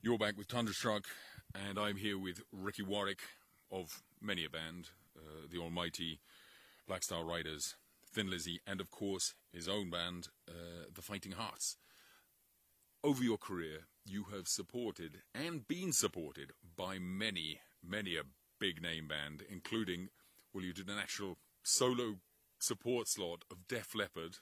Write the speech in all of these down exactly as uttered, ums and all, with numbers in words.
You're back with Thunderstruck, and I'm here with Ricky Warwick of many a band, uh, the almighty Black Star Riders, Thin Lizzy, and of course his own band, uh, the Fighting Hearts. Over your career, you have supported and been supported by many, many a big name band, including, well, you did an actual solo support slot of Def Leppard,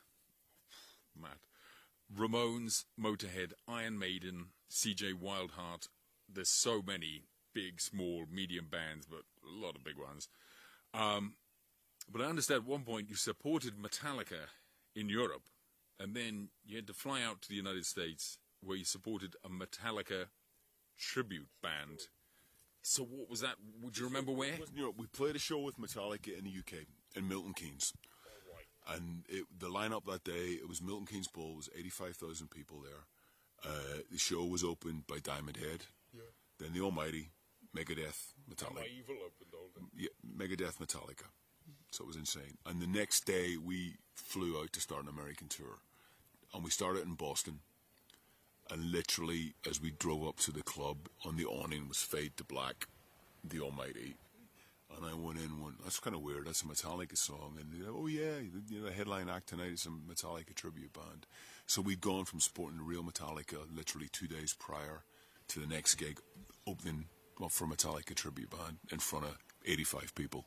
mad, Ramones, Motorhead, Iron Maiden, C J Wildheart. There's so many big, small, medium bands, but a lot of big ones. Um, but I understand at one point you supported Metallica in Europe, and then you had to fly out to the United States where you supported a Metallica tribute band. So what was that? Would you remember where? In Europe. We played a show with Metallica in the U K, in Milton Keynes. And it, the lineup that day, it was Milton Keynes Bowl, it was eighty-five thousand people there. Uh, the show was opened by Diamond Head, yeah. Then the almighty Megadeth, Metallica. My Evil opened all the... Yeah, Megadeth, Metallica. So it was insane. And the next day, we flew out to start an American tour. And we started in Boston. And literally, as we drove up to the club, on the awning was Fade to Black, the almighty. And I went in and went, that's kind of weird, that's a Metallica song. And, you know, oh yeah, you know, the headline act tonight is a Metallica tribute band. So we'd gone from supporting the real Metallica literally two days prior to the next gig, opening up for a Metallica tribute band in front of eighty-five people.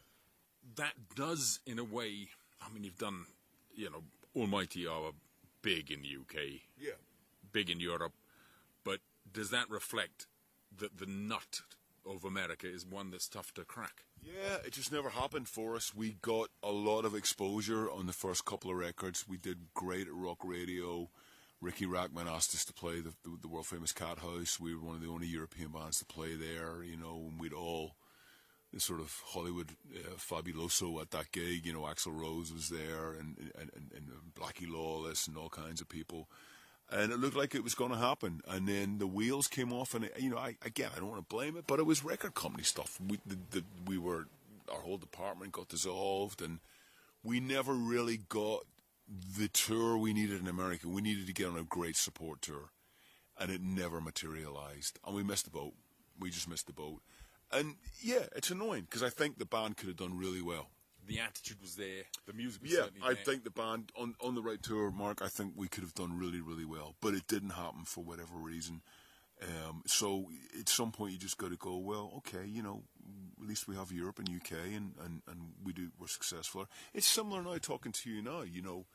That does, in a way, I mean, you've done, you know, Almighty are big in the U K. Yeah. Big in Europe. But does that reflect that the nut of America is one that's tough to crack? Yeah, it just never happened for us. We got a lot of exposure on the first couple of records. We did great at rock radio. Ricky Rackman asked us to play the, the, the world famous Cat House. We were one of the only European bands to play there, you know, and we'd all the sort of Hollywood uh, fabuloso at that gig. You know, Axl Rose was there, and, and, and, and Blackie Lawless and all kinds of people. And it looked like it was going to happen. And then the wheels came off. And, it, you know, I, again, I don't want to blame it, but it was record company stuff. We, the, the, we were, our whole department got dissolved. And we never really got the tour we needed in America. We needed to get on a great support tour. And it never materialized. And we missed the boat. We just missed the boat. And, yeah, it's annoying because I think the band could have done really well. The attitude was there, the music was yeah, certainly there. I think the band, on, on the right tour, Mark, I think we could have done really, really well. But it didn't happen for whatever reason. Um, so at some point you just got to go, well, okay, you know, at least we have Europe and U K and, and, and we do, we're successful. It's similar now talking to you now, you know,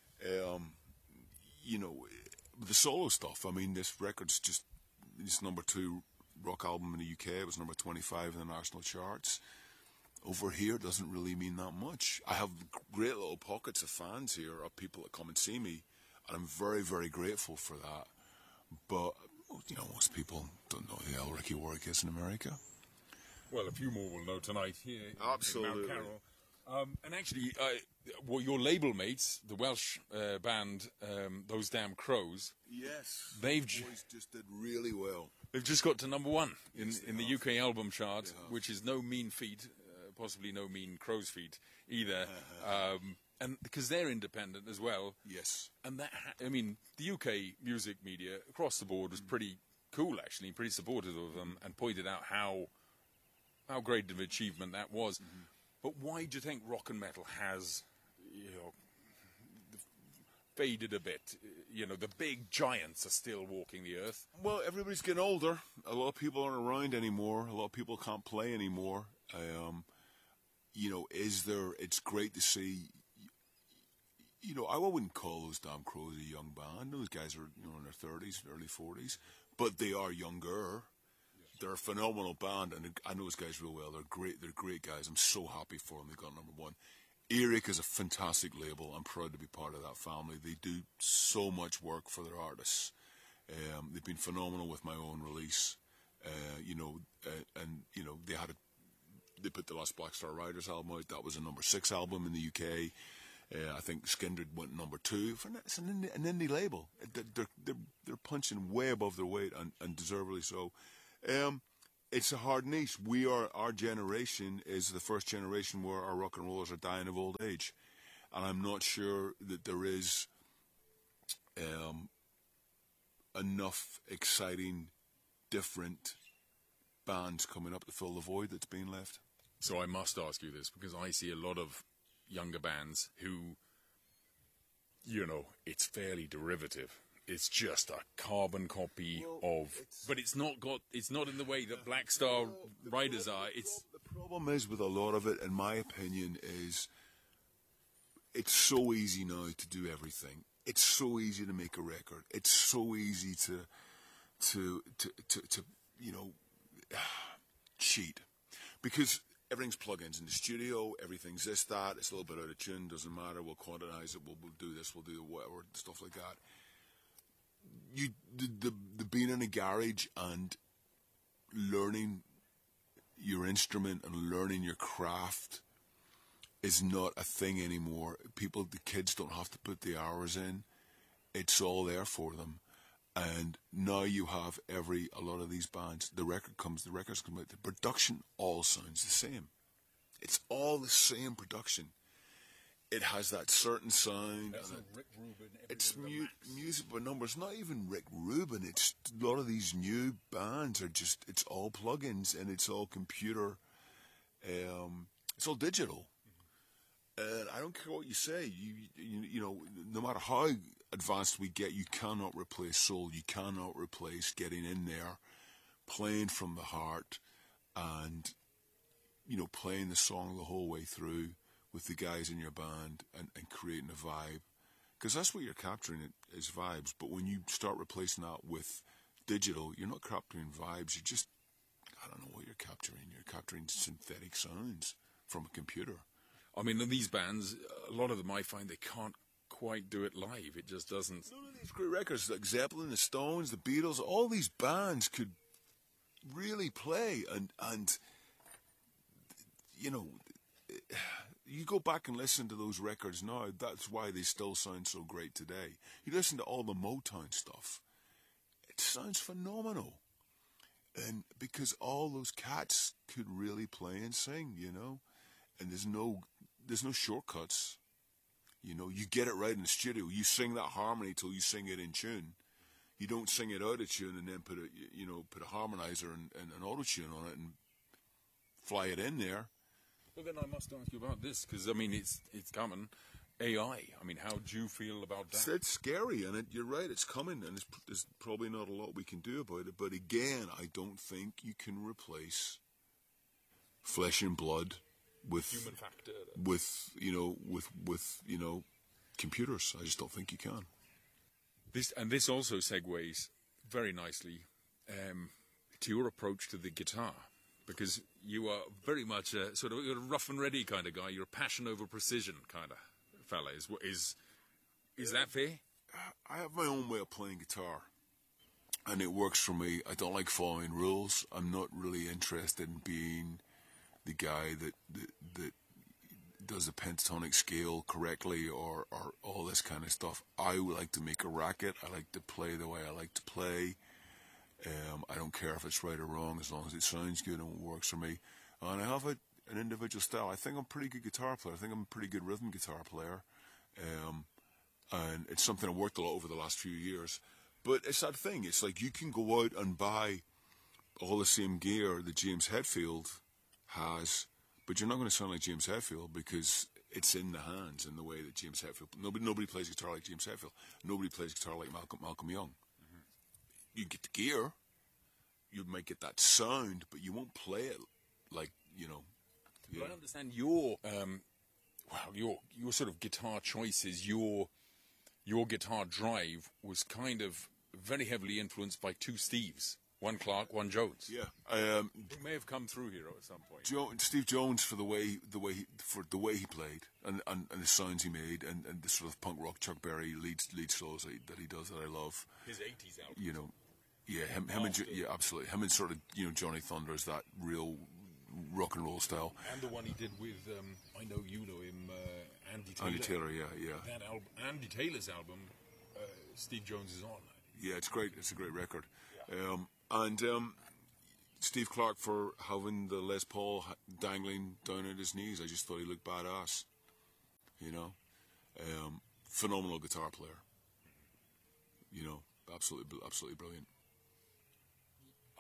um, you know, the solo stuff. I mean, this record's just, it's number two rock album in the U K. It was number twenty-five in the national charts. Over here doesn't really mean that much. I have great little pockets of fans here, of people that come and see me, and I'm very, very grateful for that. But, you know, most people don't know who the hell Ricky Warwick is in America. Well, a few more will know tonight here Absolutely. in Mount Carroll. Um, and actually, uh, well, your label mates, the Welsh uh, band, um, Those Damn Crows, yes, they've the boys just did really well. They've just got to number one in, yes, in the have. U K album chart, which is no mean feat. Possibly no mean crow's feet either, um, and because they're independent as well. Yes, and that ha- I mean the U K music media across the board was pretty cool, actually, pretty supportive of them, and pointed out how how great of an achievement that was. Mm-hmm. But why do you think rock and metal has, you know, faded a bit? You know, the big giants are still walking the earth. Well, everybody's getting older. A lot of people aren't around anymore. A lot of people can't play anymore. Um, You know, is there, it's great to see, you know, I wouldn't call Those Damn Crows a young band. Those guys are, you know, in their thirties, early forties, but they are younger. Yes. They're a phenomenal band, and I know those guys real well. They're great, they're great guys. I'm so happy for them. They got number one. Earache is a fantastic label. I'm proud to be part of that family. They do so much work for their artists. Um, they've been phenomenal with my own release. Uh, you know, uh, and, you know, they had a They put the last Black Star Riders album out. That was a number six album in the U K. Uh, I think Skindred went number two. For it's an indie, an indie label. They're, they're, they're punching way above their weight, and, and deservedly so. Um, it's a hard niche. We are, our generation is the first generation where our rock and rollers are dying of old age. And I'm not sure that there is um, enough exciting different bands coming up to fill the void that's being left. So I must ask you this, because I see a lot of younger bands who, you know, it's fairly derivative. It's just a carbon copy well, of, it's, but it's not got, it's not in the way that Black Star well, Riders problem, are. It's the problem is with a lot of it, in my opinion, is it's so easy now to do everything. It's so easy to make a record. It's so easy to, to, to, to, to you know, cheat, because everything's plugins in the studio. Everything's this, that. It's a little bit out of tune. Doesn't matter. We'll quantize it. We'll, we'll do this. We'll do whatever stuff like that. You the, the the being in a garage and learning your instrument and learning your craft is not a thing anymore. People, the kids don't have to put the hours in. It's all there for them. And now you have every, a lot of these bands, the record comes, the records come out, the production all sounds the same. It's all the same production. It has that certain sound. That's and a Rick Rubin. It's mu music by numbers. Not even Rick Rubin. It's a lot of these new bands are just, it's all plugins and it's all computer. Um, it's all digital. Mm-hmm. And I don't care what you say. You, you, you know, no matter how advanced we get, you cannot replace soul. You cannot replace getting in there, playing from the heart, and, you know, playing the song the whole way through with the guys in your band and, and creating a vibe. Because that's what you're capturing, it is vibes. But when you start replacing that with digital, you're not capturing vibes. You're just, I don't know what you're capturing. You're capturing synthetic sounds from a computer. I mean, in these bands, a lot of them I find they can't quite do it live. It just doesn't. None of these great records, like Zeppelin, the Stones, the Beatles, all these bands could really play. And, and you know, you go back and listen to those records now, that's why they still sound so great today. You listen to all the Motown stuff, it sounds phenomenal. And because all those cats could really play and sing, you know, and there's no, there's no shortcuts. You know, you get it right in the studio. You sing that harmony till you sing it in tune. You don't sing it out of tune and then put a, you know, put a harmonizer and, and an auto-tune on it and fly it in there. Well, then I must ask you about this, because, I mean, it's it's coming. A I, I mean, how do you feel about that? It's scary, and it, you're right, it's coming, and it's, there's probably not a lot we can do about it. But again, I don't think you can replace flesh and blood with human factor, with you know with with you know computers. I just don't think you can. This and this also segues very nicely um, to your approach to the guitar, because you are very much a sort of a rough and ready kind of guy. You're a passion over precision kind of fella. Is is is that fair? I have my own way of playing guitar, and it works for me. I don't like following rules. I'm not really interested in being the guy that that, that does the pentatonic scale correctly or, or all this kind of stuff. I would like to make a racket. I like to play the way I like to play. Um, I don't care if it's right or wrong, as long as it sounds good and it works for me. And I have a, an individual style. I think I'm a pretty good guitar player. I think I'm a pretty good rhythm guitar player. Um, and it's something I've worked a lot over the last few years. But it's that thing. It's like you can go out and buy all the same gear that James Hetfield has, but you're not going to sound like James Hetfield because it's in the hands in the way that James Hetfield. Nobody, nobody plays guitar like James Hetfield. Nobody plays guitar like Malcolm, Malcolm Young. Mm-hmm. You get the gear, you might get that sound, but you won't play it like you know. But yeah. I understand your, um, well, your your sort of guitar choices, your your guitar drive was kind of very heavily influenced by two Steves. One Clark, one Jones. Yeah, um, who may have come through here at some point. Jo Steve Jones for the way the way he, for the way he played and, and, and the sounds he made and, and the sort of punk rock Chuck Berry lead lead solos that he, that he does that I love. His eighties album. You know, yeah, him, him and yeah, absolutely. Him and sort of you know Johnny Thunder is that real rock and roll style. And the one he did with um, I know you know him, uh, Andy Taylor. Andy Taylor, yeah, yeah. That album, Andy Taylor's album, uh, Steve Jones is on. Yeah, it's great. It's a great record. Yeah. Um, And um, Steve Clark for having the Les Paul dangling down at his knees. I just thought he looked badass. You know, um, phenomenal guitar player. You know, absolutely, absolutely brilliant. I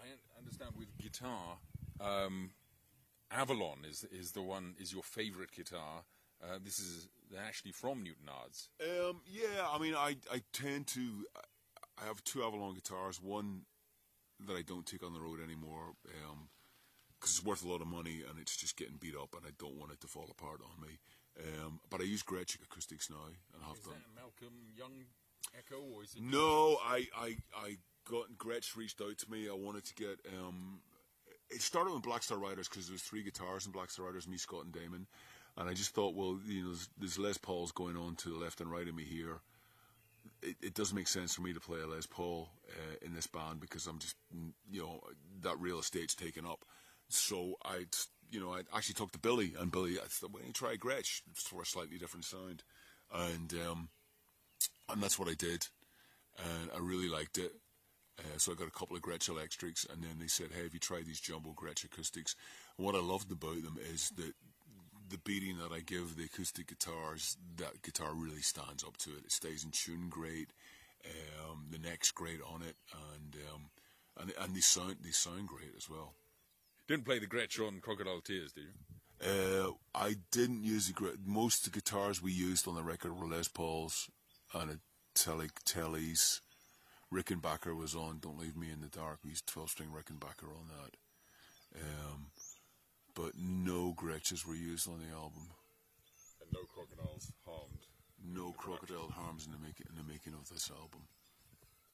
I understand with guitar, um, Avalon is is the one is your favourite guitar. Uh, this is actually from Newton Ards. Um, yeah, I mean, I I tend to. I have two Avalon guitars. One that I don't take on the road anymore because um, it's worth a lot of money and it's just getting beat up, and I don't want it to fall apart on me. Um, but I use Gretsch acoustics now, and I have Is done. that a Malcolm Young Echo, or is it? No, I I I got Gretsch reached out to me. I wanted to get. Um, it started with Black Star Riders because there was three guitars in Black Star Riders, me, Scott, and Damon. And I just thought, well, you know, there's, there's Les Pauls going on to the left and right of me here. It, it doesn't make sense for me to play a Les Paul uh, in this band because I'm just, you know, that real estate's taken up. So I, you know, I actually talked to Billy, and Billy, I thought, why don't you try Gretsch for a slightly different sound? And um, and that's what I did, and I really liked it. Uh, so I got a couple of Gretsch electrics, and then they said, hey, have you tried these jumbo Gretsch acoustics? And what I loved about them is that the beating that I give the acoustic guitars, that guitar really stands up to it. It stays in tune great. Um, the neck's great on it, and um, and and they sound they sound great as well. Didn't play the Gretsch on Crocodile Tears, did you? Uh, I didn't use the Gretsch. Most of the guitars we used on the record were Les Pauls and a Tele Tellies. Rickenbacker was on Don't Leave Me in the Dark. We used twelve-string Rickenbacker on that. Um, but no Gretches were used on the album. And no crocodiles harmed. No crocodile harms in the, make in the making of this album.